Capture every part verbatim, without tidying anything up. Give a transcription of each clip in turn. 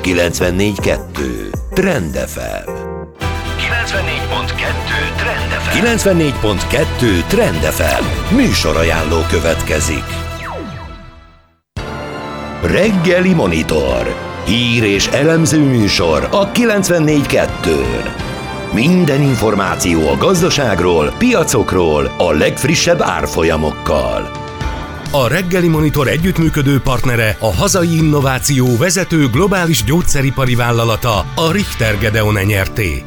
kilencvennégy kettő Trend ef em. kilencvennégy pont kettő Trend ef em. kilencvennégy pont kettő Trend ef em. Műsorajánló következik. Reggeli Monitor. Hír és elemző műsor a kilencvennégy kettőn. Minden információ a gazdaságról, piacokról, a legfrissebb árfolyamokkal. A Reggeli Monitor együttműködő partnere a hazai innováció vezető globális gyógyszeripari vállalata, a Richter Gedeon Nyrt.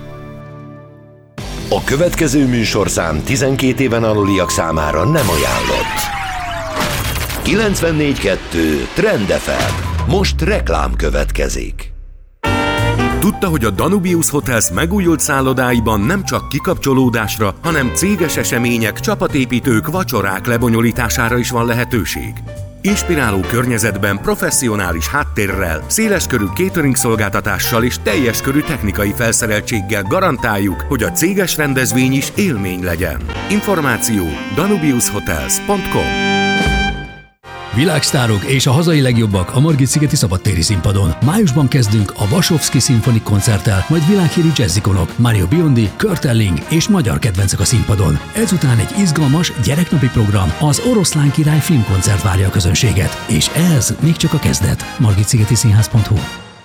A következő műsorszám tizenkét éven aluliak számára nem ajánlott. kilencvennégy kettő Trend ef em. Most reklám következik. Tudta, hogy a Danubius Hotels megújult szállodáiban nem csak kikapcsolódásra, hanem céges események, csapatépítők, vacsorák lebonyolítására is van lehetőség. Inspiráló környezetben, professzionális háttérrel, széleskörű catering szolgáltatással és teljes körű technikai felszereltséggel garantáljuk, hogy a céges rendezvény is élmény legyen. Információ danubius hotels pont com. Világsztárok és a hazai legjobbak a Margit-szigeti szabadtéri színpadon. Májusban kezdünk a Vasovszky Szimfonik koncerttel, majd világhírű jazzikonok, Mario Biondi, Kurt Elling és magyar kedvencek a színpadon. Ezután egy izgalmas gyereknapi program, az Oroszlán Király filmkoncert várja a közönséget. És ez még csak a kezdet. margit-szigeti színház pont hu.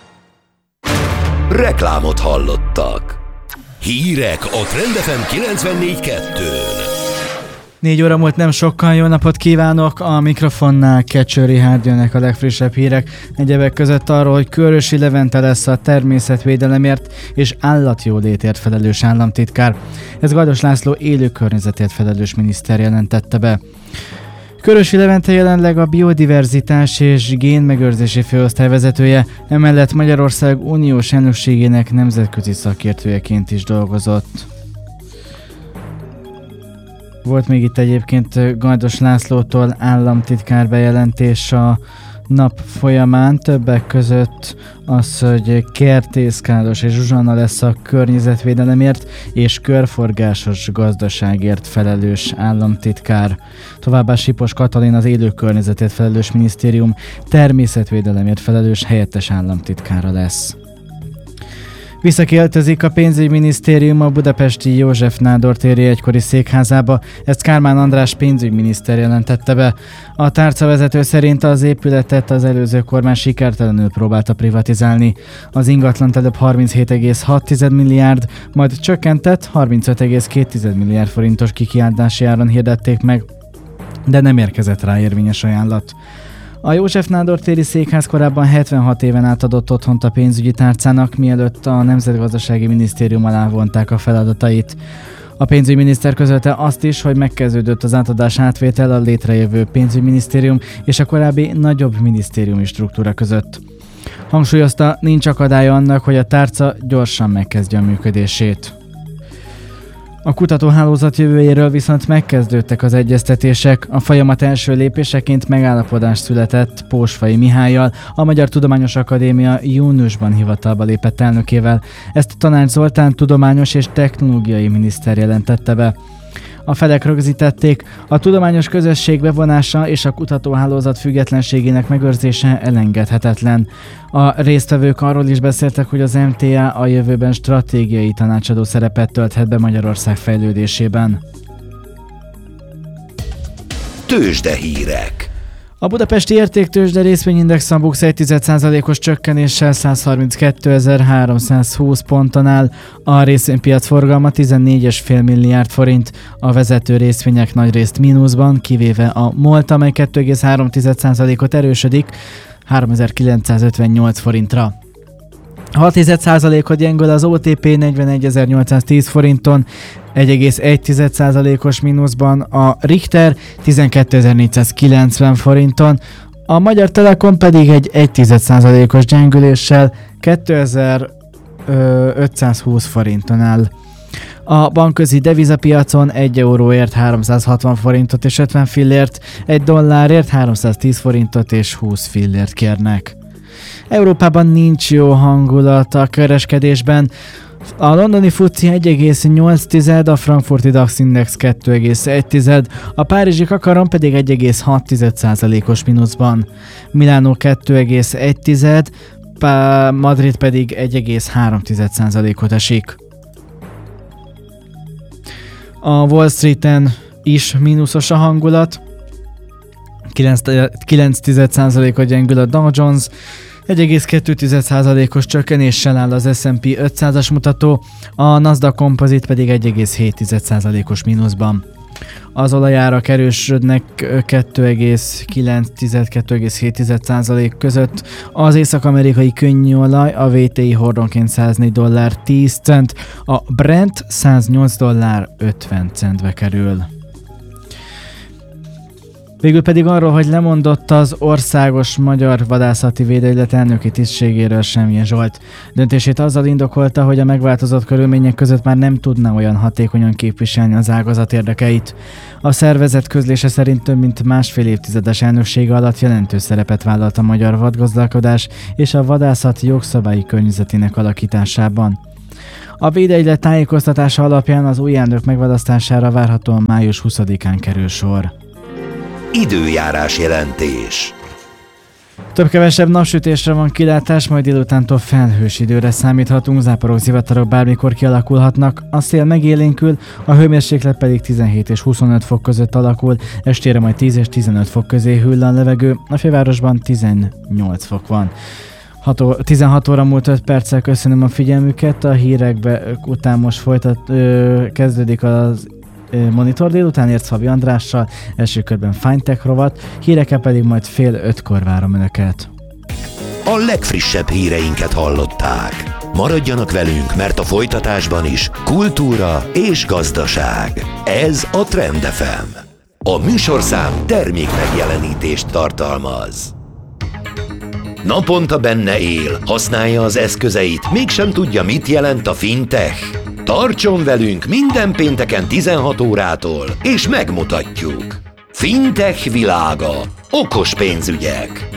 Reklámot hallottak. Hírek a Trend ef em kilencvennégy kettőn. Négy óra múlt nem sokkal, jó napot kívánok! A mikrofonnál Kecső Rihárd, jönnek a legfrissebb hírek. Egyebek között arról, hogy Körösi Levente lesz a természetvédelemért és állatjólétért felelős államtitkár. Ez Gajdos László élő környezetért felelős miniszter jelentette be. Körösi Levente jelenleg a biodiverzitás és génmegőrzési főosztály vezetője, emellett Magyarország uniós elnökségének nemzetközi szakértőjeként is dolgozott. Volt még itt egyébként Gajdos Lászlótól államtitkár bejelentés a nap folyamán, többek között az, hogy Kertész Károly és Zsuzsanna lesz a környezetvédelemért és körforgásos gazdaságért felelős államtitkár. Továbbá Sipos Katalin az élő környezetért felelős minisztérium természetvédelemért felelős helyettes államtitkára lesz. Visszaköltözik a pénzügyminisztérium a budapesti József Nádor téri egykori székházába, ezt Kármán András pénzügyminiszter jelentette be. A tárcavezető szerint az épületet az előző kormány sikertelenül próbálta privatizálni. Az ingatlant előbb harminchét egész hat milliárd, majd csökkentett harmincöt egész két milliárd forintos kikiáltási áron hirdették meg, de nem érkezett rá érvényes ajánlat. A József Nádor téri székház korábban hetvenhat éven át adott otthont a pénzügyi tárcának, mielőtt a Nemzetgazdasági Minisztérium alá vonták a feladatait. A pénzügyminiszter közölte azt is, hogy megkezdődött az átadás átvétel a létrejövő pénzügyminisztérium és a korábbi nagyobb minisztériumi struktúra között. Hangsúlyozta, nincs akadálya annak, hogy a tárca gyorsan megkezdje a működését. A kutatóhálózat jövőjéről viszont megkezdődtek az egyeztetések. A folyamat első lépéseként megállapodás született Pósfai Mihállyal, a Magyar Tudományos Akadémia júniusban hivatalba lépett elnökével. Ezt Tanács Zoltán tudományos és technológiai miniszter jelentette be. A felek rögzítették, a tudományos közösség bevonása és a kutatóhálózat függetlenségének megőrzése elengedhetetlen. A résztvevők arról is beszéltek, hogy az em té á a jövőben stratégiai tanácsadó szerepet tölthet be Magyarország fejlődésében. Tőzsdehírek. A budapesti értéktőzsde részvényindex a BUX egy tized százalékos csökkenéssel száz harminckétezer-háromszázhúsz ponton áll, a részvénypiac forgalma tizennégy egész öt milliárd forint, a vezető részvények nagyrészt mínuszban, kivéve a MOLT, amely két egész három százalékot erősödik háromezer-kilencszázötvennyolc forintra. hat százalékot gyengül az o té pé negyvenegyezer-nyolcszáztíz forinton, egy egész egy százalékos mínuszban a Richter tizenkétezer-négyszázkilencven forinton, a Magyar Telekom pedig egy egy százalékos gyengüléssel kétezer-ötszázhúsz forinton áll. A bankközi devizapiacon egy euróért háromszázhatvan forintot és ötven fillért, egy dollárért háromszáztíz forintot és húsz fillért kérnek. Európában nincs jó hangulat a kereskedésben. A londoni fuci egy egész nyolc, a frankfurti DAX Index két egész egy, a párizsi kakaron pedig egy egész hat százalékos mínuszban. Milánó két egész egy, Madrid pedig egy egész három százalékot esik. A Wall Streeten is mínuszos a hangulat, kilenc százalékot gyengül a Dow Jones, egy egész kettő százalékos csökkenéssel áll az es and pé ötszázas mutató, a Nasdaq Composite pedig egy egész hét százalékos mínuszban. Az olajárak erősödnek kettő egész kilenc - kettő egész hét százalék között. Az észak-amerikai könnyűolaj a vé té i hordonként száznégy dollár tíz cent, a Brent száznyolc dollár ötven centbe kerül. Végül pedig arról, hogy lemondott az Országos Magyar Vadászati Védőügylet elnöki tisztségéről Semjén Zsolt. Döntését azzal indokolta, hogy a megváltozott körülmények között már nem tudna olyan hatékonyan képviselni az ágazat érdekeit. A szervezet közlése szerint több mint másfél évtizedes elnöksége alatt jelentős szerepet vállalt a magyar vadgazdálkodás és a vadászat jogszabályi környezetének alakításában. A védőügylet tájékoztatása alapján az új elnök megválasztására várhatóan május huszadikán kerül sor. Időjárás jelentés. Több-kevesebb napsütésre van kilátás, majd délutántól felhős időre számíthatunk, záporok, zivatarok bármikor kialakulhatnak, a szél megélénkül, a hőmérséklet pedig tizenhét és huszonöt fok között alakul, estére majd tíz és tizenöt fok közé hűl a levegő, a fővárosban tizennyolc fok van. tizenhat óra múlt öt perccel köszönöm a figyelmüket, a hírekbe után most folytat, ö, kezdődik az Monitor délután ért Szabi Andrással, első körben Fintech rovat, hírekkel pedig majd fél ötkor várom önöket. A legfrissebb híreinket hallották. Maradjanak velünk, mert a folytatásban is kultúra és gazdaság. Ez a Trend ef em. A műsorszám termék megjelenítést tartalmaz. Naponta benne él, használja az eszközeit, mégsem tudja, mit jelent a fintech. Tartson velünk minden pénteken tizenhat órától, és megmutatjuk. Fintech világa. Okos pénzügyek.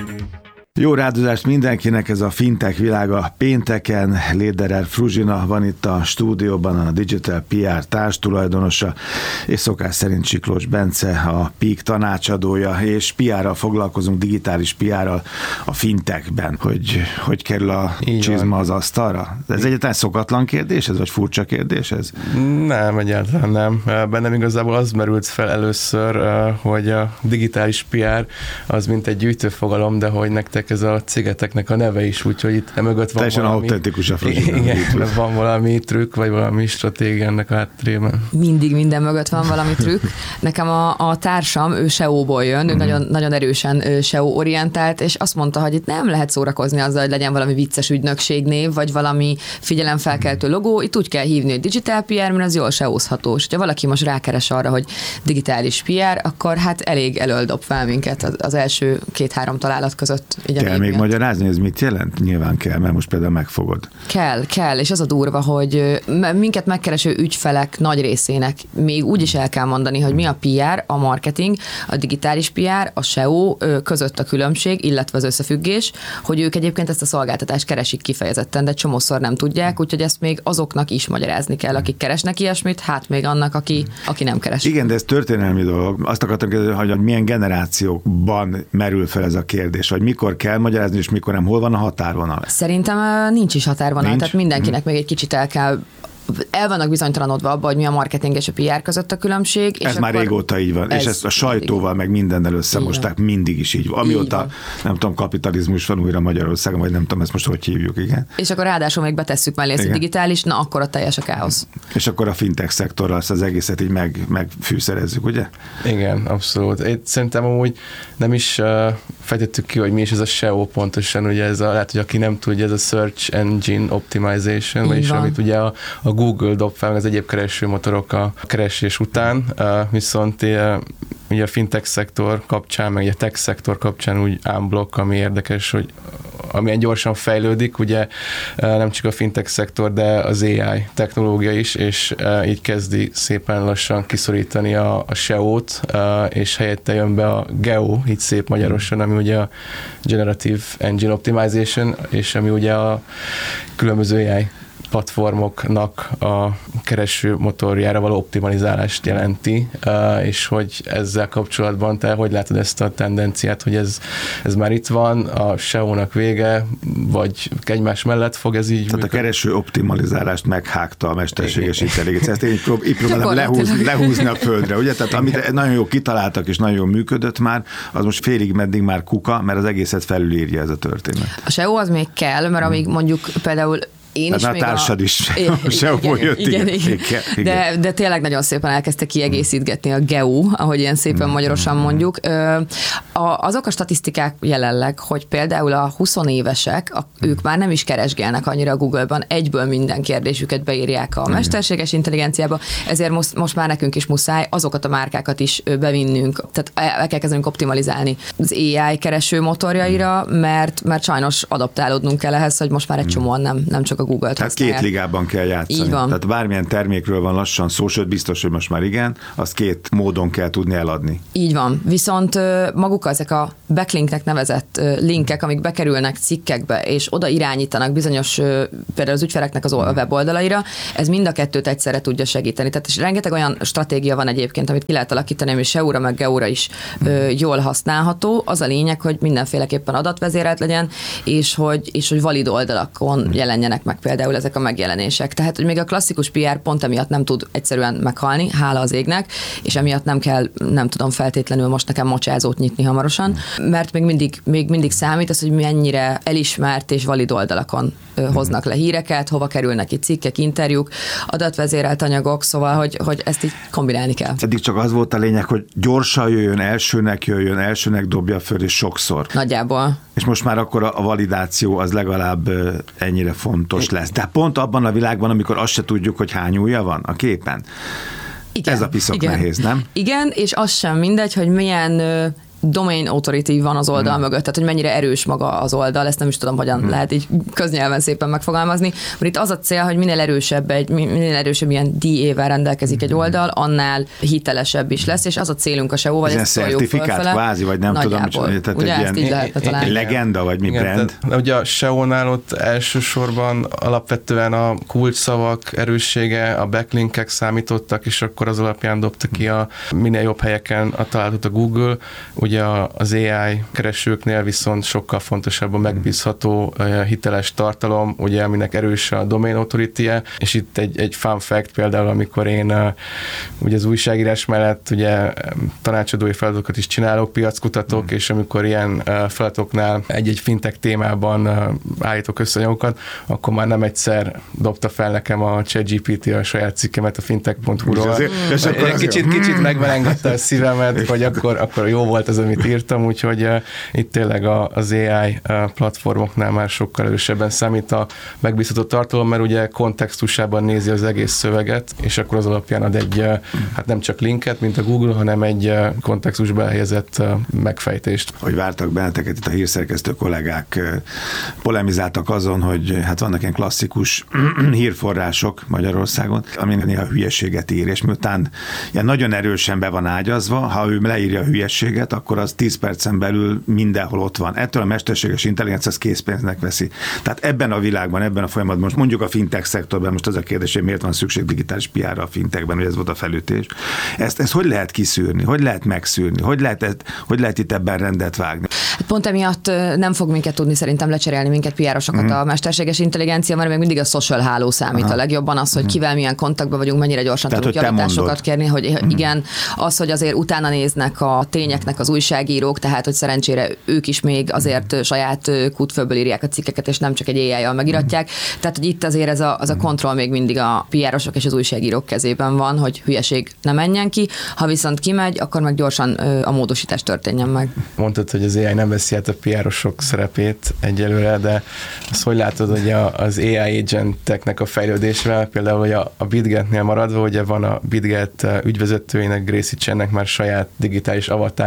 Jó rádozást mindenkinek, ez a Fintech világa pénteken. Lederer Fruzsina van itt a stúdióban, a Digital pé er társtulajdonosa, és szokás szerint Siklós Bence, a Peak tanácsadója, és pé er-rel foglalkozunk, digitális pé er-rel a Fintechben. Hogy, hogy kerül a Így csizma van az asztalra? Ez egyáltalán szokatlan kérdés ez, vagy furcsa kérdés ez? Nem, egyáltalán nem. Bennem igazából az merült fel először, hogy a digitális pé er az mint egy gyűjtőfogalom, de hogy nektek ez a cégeteknek a neve is, úgyhogy itt emögött van teljesen valami... autentikus a Fruzsina. Igen, van valami trükk, vagy valami stratégia ennek a háttérében. Mindig minden mögött van valami trükk. Nekem a, a társam, ő es e o-ból jön, ő mm. nagyon, nagyon erősen es e o-orientált, és azt mondta, hogy itt nem lehet szórakozni azzal, hogy legyen valami vicces ügynökségnév, vagy valami figyelemfelkeltő logó, itt úgy kell hívni, hogy Digital pé er, mert az jól es e o-zható. És ha valaki most rákeres arra, hogy digitális pé er, akkor hát elég elöldob fel minket az, az első két-három találat között. Kell még miatt magyarázni, ez mit jelent? Nyilván kell, mert most például megfogod. Kell, kell, és az a durva, hogy minket megkereső ügyfelek nagy részének még úgy is el kell mondani, hogy mi a pé er, a marketing, a digitális pé er, a es e o között a különbség, illetve az összefüggés, hogy ők egyébként ezt a szolgáltatást keresik kifejezetten, de csomószor nem tudják, úgyhogy ezt még azoknak is magyarázni kell, akik keresnek ilyesmit, hát még annak, aki, aki nem keres. Igen, de ez történelmi dolog. Azt akartam kérdezni, hogy milyen generációkban merül fel ez a kérdés, vagy mikor kell magyarázni, és mikor nem, hol van a határvonal? Szerintem nincs is határvonal, nincs? Tehát mindenkinek hmm. még egy kicsit el kell el vannak bizonytalanodva abba, hogy mi a marketing és a pé er között a különbség. És ez már régóta így van, és ezt a sajtóval meg mindennel összemosták, mindig is így van. Amióta, van. nem tudom, kapitalizmus van újra Magyarországon, vagy nem tudom, ezt most hogy hívjuk, igen. És akkor ráadásul még betesszük mellé ezt a digitális, na akkor a teljes a káosz. És akkor a fintech szektorral azt az egészet így meg, megfűszerezzük, ugye? Igen, abszolút. Én szerintem amúgy nem is uh, fejtettük ki, hogy mi is ez a es e o pontosan, ugye ez a, lehet, hogy aki nem tudja, ez a Search Engine Optimization, vagyis amit ugye a, a Google dob fel, az egyéb keresőmotorok a keresés után, viszont ugye a fintech szektor kapcsán, meg a tech szektor kapcsán úgy unblock, ami érdekes, hogy amilyen gyorsan fejlődik, ugye nem csak a fintech szektor, de az á i technológia is, és így kezdi szépen lassan kiszorítani a, a es e o-t, és helyette jön be a geo, így szép magyarosan, ami ugye a Generative Engine Optimization, és ami ugye a különböző á i platformoknak a kereső motorjára való optimalizálást jelenti, és hogy ezzel kapcsolatban te hogy látod ezt a tendenciát, hogy ez, ez már itt van, a es e o-nak vége, vagy egymás mellett fog ez így... Tehát a kereső optimalizálást meghágta a mesterséges intelligencia. Ezt én így, prób- így próbálom lehúzni, lehúzni a földre, ugye? Tehát amit nagyon jó kitaláltak és nagyon jó működött már, az most félig meddig már kuka, mert az egészet felülírja ez a történet. A es e o az még kell, mert amíg mondjuk például én is hát még a társad a... is sehol jött, igen, igen, igen. De, de tényleg nagyon szépen elkezdte kiegészítgetni a geu, ahogy ilyen szépen mm. magyarosan mondjuk. A, azok a statisztikák jelenleg, hogy például a huszonévesek, a, ők már nem is keresgélnek annyira a Google-ban, egyből minden kérdésüket beírják a mesterséges intelligenciába, ezért most, most már nekünk is muszáj azokat a márkákat is bevinnünk, tehát el kell kezdenünk optimalizálni az á i kereső motorjaira, mert, mert sajnos adaptálódnunk kell ehhez, hogy most már egy csomóan nem, nem csak a Google-t Tehát használják. Két ligában kell játszani. Így van. Tehát bármilyen termékről van lassan szó, sőt biztos, hogy most már igen, azt két módon kell tudni eladni. Így van. Viszont maguk ezek a backlinknek nevezett linkek, amik bekerülnek cikkekbe, és oda irányítanak bizonyos, például az ügyfeleknek az weboldalaira, ez mind a kettőt egyszerre tudja segíteni. Tehát és rengeteg olyan stratégia van egyébként, amit ki lehet alakítani, ami es e o-ra meg geu-ra is jól használható. Az a lényeg, hogy mindenféleképpen adatvezérelt legyen, és hogy, és hogy valid oldalakon jelenjenek meg például ezek a megjelenések. Tehát, hogy még a klasszikus pé er pont emiatt nem tud egyszerűen meghalni, hála az égnek, és emiatt nem kell, nem tudom feltétlenül most nekem mocsázót nyitni hamarosan, mert még mindig, még mindig számít az, hogy mennyire elismert és valid oldalakon hoznak le híreket, hova kerülnek itt cikkek, interjúk, adatvezérelt anyagok, szóval, hogy, hogy ezt így kombinálni kell. Eddig csak az volt a lényeg, hogy gyorsan jöjjön, elsőnek jöjjön, elsőnek dobja föl, és sokszor. Nagyjából. És most már akkor a validáció az legalább ennyire fontos lesz. De pont abban a világban, amikor azt se tudjuk, hogy hány ujja van a képen. Igen, ez a piszok igen. nehéz, nem? Igen, és az sem mindegy, hogy milyen domain authority van az oldal hmm. mögött, tehát hogy mennyire erős maga az oldal, ezt nem is tudom, hogyan hmm. lehet így köznyelven szépen megfogalmazni, mert itt az a cél, hogy minél erősebb, egy, minél erősebb ilyen dé é-vel rendelkezik egy oldal, annál hitelesebb is lesz, és az a célunk a es e o, vagy ez ezt szóljuk fölfele. Szertifikát kvázi, vagy nem Nagyjából. tudom, tehát ugye egy ilyen találni. legenda, vagy mi igen, brand. Tehát, ugye a es e o-nál ott elsősorban alapvetően a kulcsszavak erőssége, a backlinkek számítottak, és akkor az alapján dobta ki a minél jobb helyeken a találatot a Google. Ugye az á i keresőknél viszont sokkal fontosabb a megbízható, hiteles tartalom, ugye, aminek erős a domain authority-je, és itt egy, egy fun fact például, amikor én ugye az újságírás mellett ugye tanácsadói feladatokat is csinálok, piackutatok, mm. és amikor ilyen feladatoknál egy-egy fintech témában állítok össze anyagokat, akkor már nem egyszer dobta fel nekem a ChatGPT a saját cikkemet a fintech pont hu-ról. Mm. Kicsit, kicsit megvelengette a szívemet, hogy akkor, akkor jó volt az, amit írtam, úgyhogy uh, itt tényleg a, az á i uh, platformoknál már sokkal erősebben számít a megbízható tartalom, mert ugye kontextusában nézi az egész szöveget, és akkor az alapján ad egy, uh, hát nem csak linket, mint a Google, hanem egy uh, kontextusba helyezett uh, megfejtést. Hogy vártak benneteket itt a hírszerkesztő kollégák, uh, polemizáltak azon, hogy hát vannak ilyen klasszikus hírforrások Magyarországon, ami néha hülyeséget ír, és miután ilyen nagyon erősen be van ágyazva, ha ő leírja a hülyeséget, akkor az tíz percen belül mindenhol ott van. Ettől a mesterséges intelligencia az készpénznek veszi. Tehát ebben a világban, ebben a folyamatban, most mondjuk a fintech szektorban, most az a kérdés, hogy miért van szükség digitális pé er-ra a fintechben, hogy ez volt a felütés. Ezt, ezt hogy lehet kiszűrni? Hogy lehet megszűrni? Hogy lehet, hogy lehet itt ebben rendet vágni? Pont emiatt nem fog minket tudni szerintem lecserélni minket pé er-osokat mm. a mesterséges intelligencia, mert még mindig a social háló számít Aha. a legjobban, az, hogy kivel milyen kontaktban vagyunk, mennyire gyorsan Tehát, tudunk javításokat kérni, hogy mm. igen, az, hogy azért utána néznek a tényeknek az újságírók, tehát hogy szerencsére ők is még azért saját kútfőből írják a cikkeket, és nem csak egy á i-jal megiratják. Tehát, hogy itt azért ez a, az a kontroll még mindig a pé er-osok és az újságírók kezében van, hogy hülyeség ne menjen ki, ha viszont kimegy, akkor meg gyorsan a módosítás történjen meg. Mondtad, hogy az á i nem veszi át a pé er-osok szerepét egyelőre, de azt hogy látod, hogy az á i agenteknek a fejlődésvel, például hogy a, a BitGet-nél maradva, ugye van a BitGet ügyvezetőjének, Gracie Chennek már saját digitális avatárja,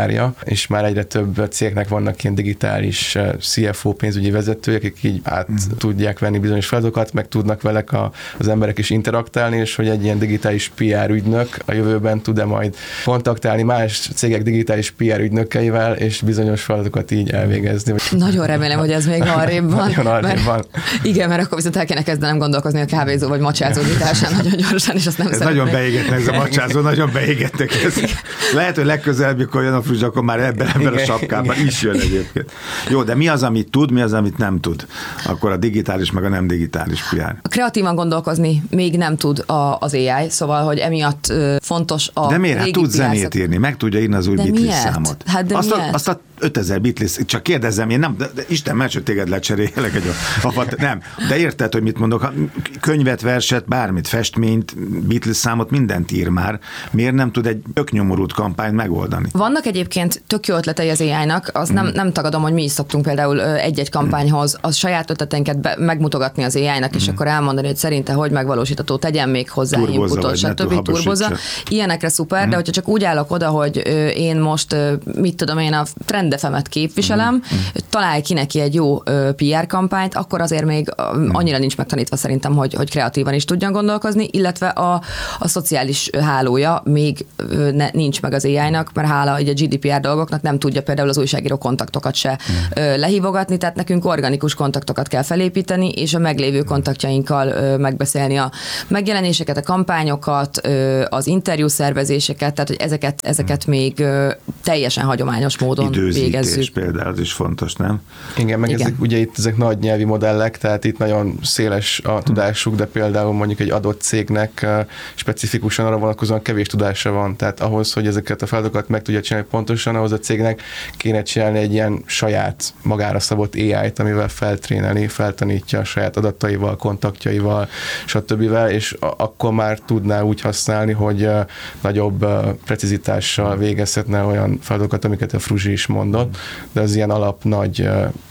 és már egyre több cégnek vannak ilyen digitális cé ef o pénzügyi vezetők, akik így át mm. tudják venni bizonyos feladatokat, meg tudnak velek a, az emberek is interaktálni, és hogy egy ilyen digitális pé er ügynök a jövőben tud-e majd kontaktálni más cégek digitális pé er ügynökeivel, és bizonyos feladatokat így elvégezni. Nagyon remélem, hogy ez még arrébb van. Nagyon arrébb van. Igen, mert akkor viszont el kéne kezdenem gondolkozni a kávézó vagy macsázó nyitásán nagyon gyorsan, és azt nem ez szeretném. nagyon beégetnek, ez a macsázó, nagyon beégetnek. Ez. Lehet, hogy legközelebb, amikor jön a Fruzsi, akkor már ebben, ebben a sapkában is jön egyébként. Jó, de mi az, amit tud, mi az, amit nem tud? Akkor a digitális, meg a nem digitális pé er. Kreatívan gondolkozni még nem tud a, az á i, szóval, hogy emiatt ö, fontos a De miért? Hát tud zenét írni, meg tudja írni az új Beatles számot. Hát de azt, a, miért? azt a ötezer Beatles, csak kérdezzem, én nem, de, de Isten ments, hogy téged lecserélek egy a, a, nem, de érted, hogy mit mondok, könyvet, verset, bármit, festményt, Beatles számot, mindent ír már, miért nem tud egy öknyomorult kampányt megoldani? Vannak egyébként tök jó ötletei az á i-nak, az mm. nem, nem tagadom, hogy mi is szoktunk például egy-egy kampányhoz a saját ötleteinket be, megmutogatni az á i-nak, és mm. akkor elmondani, hogy szerinte hogy megvalósítható, tegyen még hozzá inputot, stb. Turboza. Ilyenekre szuper, mm. de hogyha csak úgy állok oda, hogy én most, mit tudom én, a Trend ef emet képviselem, mm. találj ki neki egy jó pé er kampányt, akkor azért még annyira nincs megtanítva szerintem, hogy, hogy kreatívan is tudjon gondolkozni, illetve a, a szociális hálója még ne, nincs meg az á i-nak, mert hála így a gé dé pé er dolgoknak nem tudja például az újságíró kontaktokat se mm. lehívogatni, tehát nekünk organikus kontaktokat kell felépíteni, és a meglévő kontaktjainkkal megbeszélni a megjelenéseket, a kampányokat, az interjú szervezéseket, tehát hogy ezeket, ezeket még teljesen hagyományos módon végezzük. Például az is fontos, nem? Igen, meg Igen. Ezek, ugye itt ezek nagy nyelvi modellek, tehát itt nagyon széles a tudásuk, de például mondjuk egy adott cégnek specifikusan arra vonatkozóan kevés tudása van, tehát ahhoz, hogy ezeket a feladatokat meg tudja csinálni pontosan, ahhoz a cégnek kéne csinálni egy ilyen saját magára szabott á i-t, amivel feltréneli, feltanítja a saját adataival, kontaktjaival, stb. És akkor már tudná úgy használni, hogy nagyobb precizitással végezhetne olyan feladatokat, amiket a Fruzsi is mondott, de az ilyen alap nagy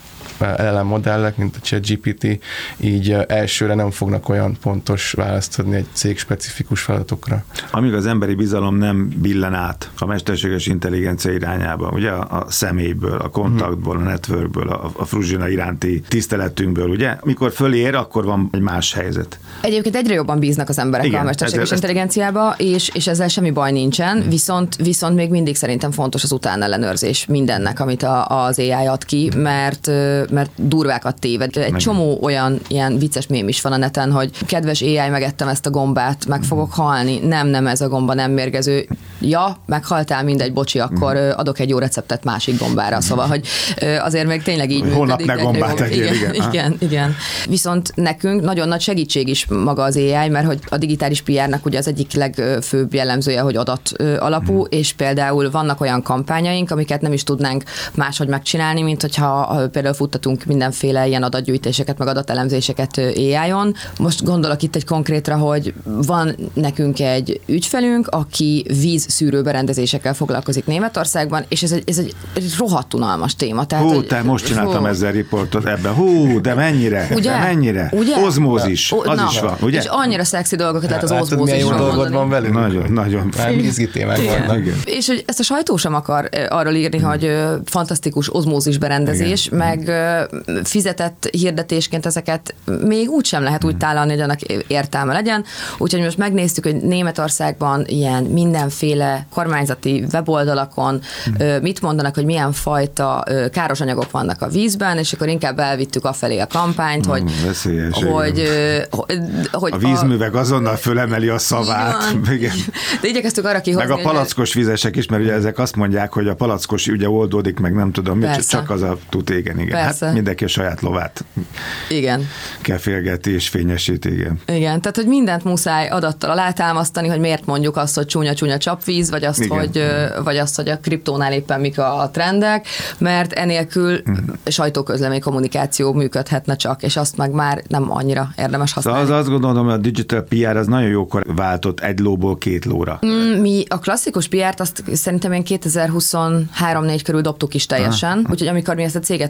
el el em modellek, mint a ChatGPT, így elsőre nem fognak olyan pontos választ adni egy cég specifikus feladatokra. Amíg az emberi bizalom nem billen át a mesterséges intelligencia irányába, ugye a, a személyből, a kontaktból, a networkből, a, a Fruzsina iránti tiszteletünkből, ugye? Mikor fölér, akkor van egy más helyzet. Egyébként egyre jobban bíznak az emberek Igen, a mesterséges ez, intelligenciába, és, és ezzel semmi baj nincsen, viszont, viszont még mindig szerintem fontos az utánellenőrzés mindennek, amit a, az á i ad ki, mert mert durvákat téved. Egy meg. Csomó olyan ilyen vicces mém is van a neten, hogy kedves á i, megettem ezt a gombát, meg fogok halni. Nem, nem, ez a gomba nem mérgező. Ja, meghaltál, mindegy, bocsi, akkor mm. adok egy jó receptet másik gombára. Mm. Szóval, hogy azért még tényleg így Holnap működik. Ne gombát tegyél, igen. Igen, igen, igen. Viszont nekünk nagyon nagy segítség is maga az á i, mert hogy a digitális pé er-nek ugye az egyik legfőbb jellemzője, hogy adat alapú, mm. és például vannak olyan kampányaink, amiket nem is tudnánk máshogy megcsinálni, mint hogyha például futtatunk mindenféle ilyen adatgyűjtéseket, meg adatelemzéseket á i-on. Most gondolok itt egy konkrétra, hogy van nekünk egy ügyfelünk, aki vízszűrő berendezésekkel foglalkozik Németországban, és ez egy, ez egy rohadt unalmas téma. Tehát, hú, hogy, te most csináltam hú. ezzel riportot ebben. Hú, de mennyire? Ugye? De mennyire? Ugye? Ozmózis, az Na, is van, ugye? És annyira szexi dolgokat lehet az ozmózisról ozmózisról mondani. dolgod van velünk. Nagyon, nagyon. Már izgi témák vannak. És hogy ezt a sajtó sem akar arról írni, hmm. hogy fantasztikus ozmózis berendezés, Igen. meg fizetett hirdetésként ezeket még úgy sem lehet úgy tálalni, hogy annak értelme legyen. Úgyhogy most megnéztük, hogy Németországban ilyen mindenféle kormányzati weboldalakon mit mondanak, hogy milyen fajta káros anyagok vannak a vízben, és akkor inkább elvittük afelé a kampányt, hogy, hogy, hogy a vízművek azonnal fölemeli a szavát. Igen. De igyekeztük arra kihozni. Meg a palackos vizesek is, mert ugye ezek azt mondják, hogy a palackos ugye oldódik, meg nem tudom, mit, csak az a tud, igen, igen. Persze. Hát mindenki a saját lovát igen. kefélgeti és fényesít, igen. Igen, tehát hogy mindent muszáj adattal alátámasztani, hogy miért mondjuk azt, hogy csúnya-csúnya csapvíz, vagy azt, hogy, vagy azt, hogy a kriptónál éppen mik a trendek, mert enélkül mm. sajtóközlemény kommunikáció működhetne csak, és azt meg már nem annyira érdemes használni. Az azt gondolom, hogy a digital pé er az nagyon jókor váltott egy lóból két lóra. Mm, mi a klasszikus pé er-t azt szerintem én kétezer-huszonhárom-négy körül dobtuk is teljesen, ah. úgyhogy amikor mi ezt a céget összeraktuk,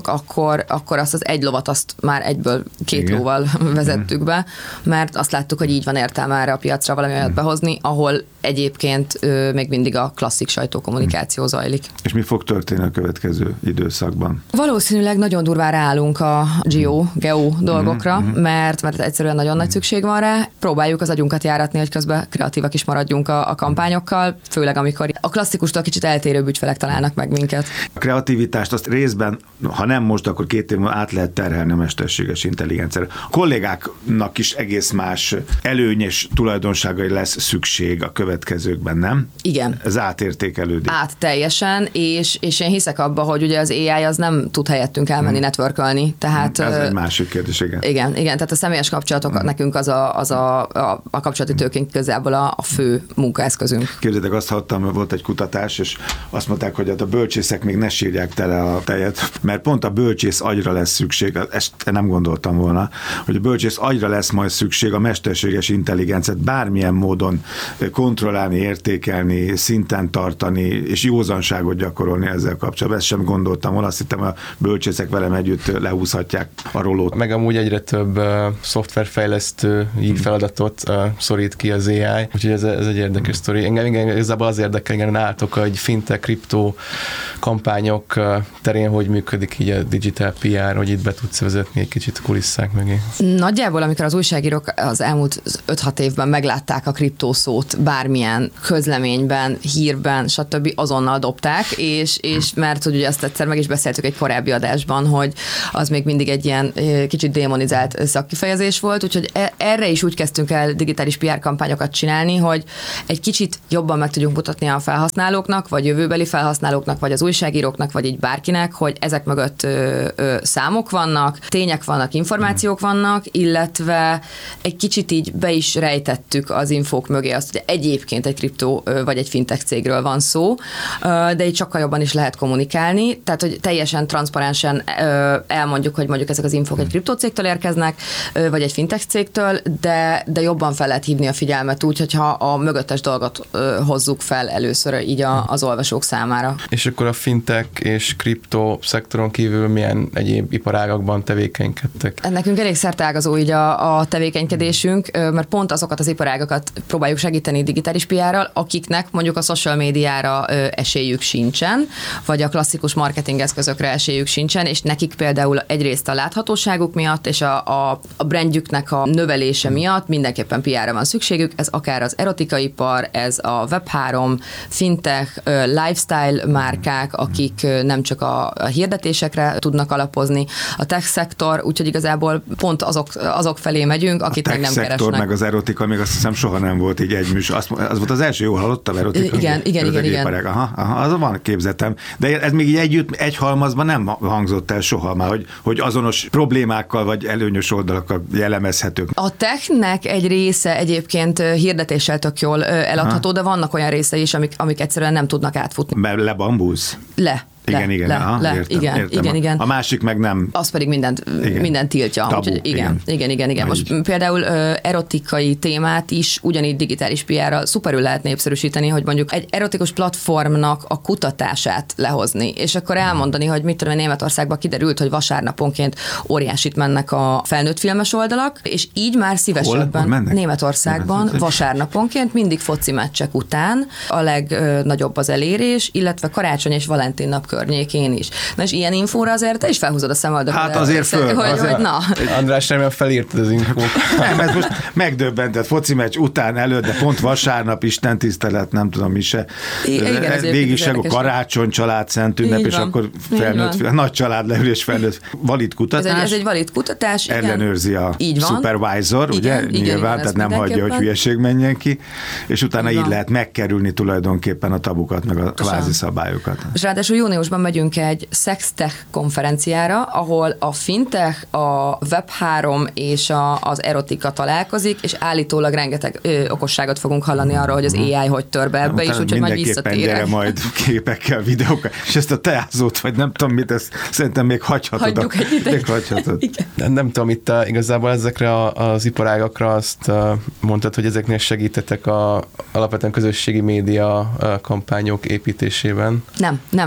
kapcsolatok, akkor, akkor azt az egy lovat azt már egyből két Igen. lóval vezettük be, mert azt láttuk, hogy így van értelme erre a piacra valami olyat behozni, ahol egyébként ö, még mindig a klasszik sajtókommunikáció zajlik. És mi fog történni a következő időszakban? Valószínűleg nagyon durvára állunk a geo, geo dolgokra, mm-hmm. mert, mert egyszerűen nagyon nagy szükség van rá. Próbáljuk az agyunkat járatni, hogy közben kreatívak is maradjunk a, a kampányokkal, főleg amikor a klasszikustól kicsit eltérőbb ügyfelek találnak meg minket. A kreativitást azt részben, ha nem most, akkor két év múlva át lehet terhelni a mesterséges intelligenciára. A kollégáknak is egész más előnyös tulajdonságai lesz szükség a következőkben, nem? Igen. Ez átértékelődik. Át teljesen, és, és én hiszek abba, hogy ugye az á i az nem tud helyettünk elmenni hmm. networkölni. Tehát, Ez egy másik kérdés, igen. Igen, igen, tehát a személyes kapcsolatok hmm. nekünk az a, az a, a, a kapcsolati tőkénk közelből a, a fő munkaeszközünk. Képzeljétek, azt hallottam, volt egy kutatás, és azt mondták, hogy a bölcsészek még ne sírják tele a tejet, mert pont a bölcsész agyra lesz szükség, ezt nem gondoltam volna, hogy a bölcsész agyra lesz majd szükség a mesterséges intelligenciát bármilyen módon kontrollálni, értékelni, szinten tartani, és józanságot gyakorolni ezzel kapcsolatban. Ezt sem gondoltam volna, azt hittem, a bölcsészek velem együtt lehúzhatják a rolót. Meg amúgy egyre több uh, szoftverfejlesztő hmm. feladatot uh, szorít ki az á i, úgyhogy ez, ez egy érdekes hmm. sztori. Engem igen, igazából az érdekel, igen, nálatok, hogy fintech, kriptó kampányok uh, terén hogy működik így a digital pé er, hogy itt be tudsz vezetni egy kicsit kulisszák mögé. Nagyjából, amikor az újságírók az elmúlt öt-hat évben meglátták a kriptószót bármilyen közleményben, hírben, stb. Azonnal dobták, és, és mert hogy ugye azt egyszer meg is beszéltük egy korábbi adásban, hogy az még mindig egy ilyen kicsit démonizált szakkifejezés volt, úgyhogy erre is úgy kezdtünk el digitális pé er kampányokat csinálni, hogy egy kicsit jobban meg tudjunk mutatni a felhasználóknak, vagy jövőbeli felhasználóknak, vagy az újságíróknak, vagy így bárkinek, hogy ezek mögött ö, ö, számok vannak, tények vannak, információk vannak, illetve egy kicsit így be is rejtettük az infók mögé azt, hogy egyébként egy kriptó ö, vagy egy fintech cégről van szó, ö, de így sokkal jobban is lehet kommunikálni, tehát hogy teljesen transzparensen ö, elmondjuk, hogy mondjuk ezek az infók egy kriptócégtől érkeznek, ö, vagy egy fintech cégtől, de, de jobban fel lehet hívni a figyelmet úgy, hogyha a mögöttes dolgot ö, hozzuk fel először így a, az olvasók számára. És akkor a fintech és kriptó szektoron kívül milyen egyéb iparágakban tevékenykedtek? Nekünk elég szerteágazó így a, a tevékenykedésünk, mert pont azokat az iparágakat próbáljuk segíteni digitális pé er-rel, akiknek mondjuk a social médiára esélyük sincsen, vagy a klasszikus marketing eszközökre esélyük sincsen, és nekik például egyrészt a láthatóságuk miatt, és a, a, a brandjüknek a növelése miatt mindenképpen pé er-re van szükségük, ez akár az erotikai-ipar, ez a web három, fintech, lifestyle márkák, akik nem csak a, a hirdetésekre tudnak alapozni, a tech szektor, úgyhogy igazából pont azok, azok felé megyünk, akit még nem keresnek. A tech szektor meg az erotika, még azt hiszem soha nem volt így egy műsor. Az, az volt az első, jól hallottam, erotika. Igen, igen, igen, igen. Aha, aha, az van képzetem. De ez még így együtt, egy halmazban nem hangzott el soha már, hogy, hogy azonos problémákkal vagy előnyös oldalakkal jellemezhetők. A technek egy része egyébként hirdetéssel tök jól eladható, aha. de vannak olyan részei is, amik, amik egyszerűen nem tudnak átfutni. Mert lebambusz? Le. Igen, le, igen, le, aha, le, értem, igen, értem. igen, igen. A másik meg nem. Az pedig mindent, mindent tiltja. Tabu, úgyhogy igen, igen, igen, igen, igen. Most így. Például ö, erotikai témát is ugyanígy digitális pé er-rel szuperül lehet népszerűsíteni, hogy mondjuk egy erotikus platformnak a kutatását lehozni, és akkor elmondani, hogy mit tudom, Németországban kiderült, hogy vasárnaponként óriásit mennek a felnőtt filmes oldalak, és így már szívesebben Hol? Hol Németországban vasárnaponként mindig foci meccsek után a legnagyobb az elérés, illetve karácsony és Valentin nap környékén is. Na és ilyen infóra azért te is felhúzod a szemöldöködet. Hát azért föl. Hogy, azért. Hogy na. András, remélem felírtad az infót. Nem, ez most megdöbbentett foci meccs után előtt, de pont vasárnap, Isten tisztelet, nem tudom mi se. Igen, végig se, a karácsony, család, szent ünnep, és akkor felnőtt, nagy család leülés felnőtt. Valid kutatás. Ez egy, ez egy valid kutatás. Igen. Ellenőrzi a supervisor, igen, ugye? Igen, nyilván, igen, tehát nem hagyja, hogy hülyeség menjen ki, és utána igen. így lehet megkerülni tulajdonképpen a tabukat, meg a kvázi szabályokat. És ráadásul júniusban megyünk egy Sextech konferenciára, ahol a fintech, a web három és a, az erotika találkozik, és állítólag rengeteg ö, okosságot fogunk hallani arról, hogy az á i hogy tör be ebbe is, úgyhogy majd visszatérek. Gyere majd képekkel, videókkal, és ezt a teázót, vagy nem tudom mit, ezt szerintem még hagyhatod. Hagyjuk egy ideig. Nem, nem tudom, itt a, igazából ezekre a, az iparágakra azt mondtad, hogy ezeknél segítetek a alapvetően közösségi média kampányok építésében. Nem, nem, nem, nem. Tehát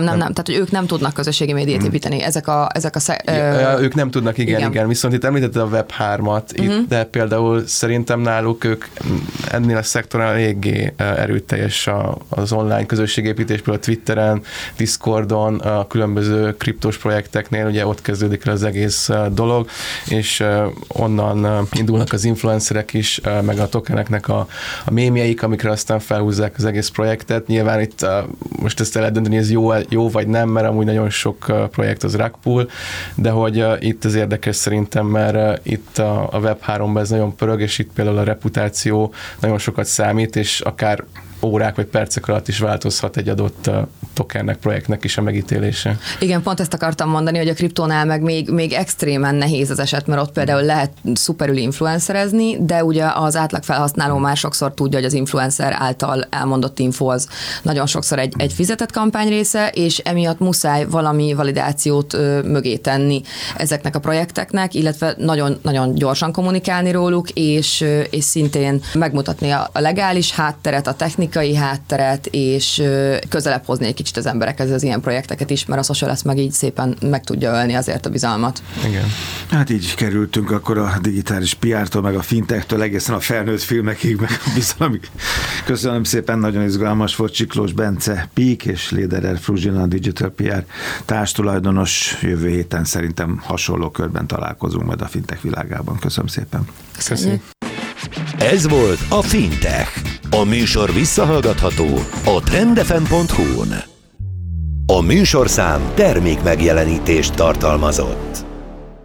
hogy ők nem tudnak közösségi médiát építeni. Ezek a... Ezek a sze- ja, ők nem tudnak, igen, igen, igen. Viszont itt említetted a web hármat, uh-huh. itt, de például szerintem náluk ők ennél a szektorán eléggé erőteljes az online közösségépítés, például a Twitteren, Discordon, a különböző kriptos projekteknél, ugye ott kezdődik el az egész dolog, és onnan indulnak az influencerek is, meg a tokeneknek a, a mémjeik, amikre aztán felhúzzák az egész projektet. Nyilván itt most ezt el lehet dönteni, ez jó, jó vagy nem, mert amúgy nagyon sok projekt az rug pull, de hogy itt az érdekes szerintem, mert itt a, a web háromban ez nagyon pörög, és itt például a reputáció nagyon sokat számít, és akár órák vagy percek alatt is változhat egy adott tokennek, projektnek is a megítélése. Igen, pont ezt akartam mondani, hogy a kriptónál meg még, még extrémen nehéz az eset, mert ott például lehet szuperül influencerezni, de ugye az átlag felhasználó már sokszor tudja, hogy az influencer által elmondott info az nagyon sokszor egy, egy fizetett kampány része, és emiatt muszáj valami validációt ö, mögé tenni ezeknek a projekteknek, illetve nagyon, nagyon gyorsan kommunikálni róluk, és, ö, és szintén megmutatni a, a legális hátteret, a technikai hátteret, és ö, közelebb hozni egy kicsit az emberekhez az ilyen projekteket is, mert a social lesz meg így szépen meg tudja ölni azért a bizalmat. Igen. Hát így kerültünk akkor a digitális pé er-től, meg a fintechtől egészen a felnőtt filmekig, meg a bizalomig. Köszönöm szépen, nagyon izgalmas volt. Csiklós Bence Pík és Lederer Fruzsina, a Digital pé er társtulajdonos. Jövő héten szerintem hasonló körben találkozunk majd a fintech világában. Köszönöm szépen. Köszönjük. Ez volt a Fintech. A műsor visszahallgatható a trendefem pont hu-n. A műsorszám termék megjelenítést tartalmazott.